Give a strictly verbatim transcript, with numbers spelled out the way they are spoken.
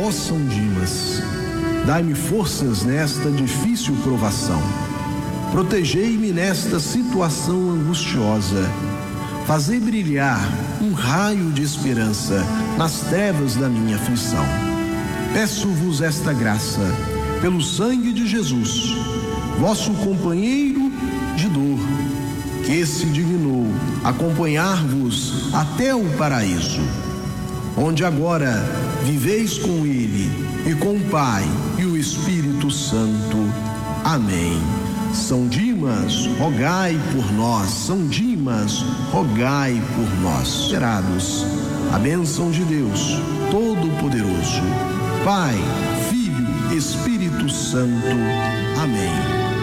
ó São Dimas, dai-me forças nesta difícil provação. Protegei-me nesta situação angustiosa. Fazei brilhar um raio de esperança nas trevas da minha aflição. Peço-vos esta graça, pelo sangue de Jesus, vosso companheiro de dor, que se dignou acompanhar-vos até o paraíso, onde agora viveis com Ele e com o Pai e o Espírito Santo. Amém. São Dimas, rogai por nós. São Dimas, rogai por nós. Esperados, a bênção de Deus Todo-Poderoso, Pai, Filho, Espírito Santo. Amém.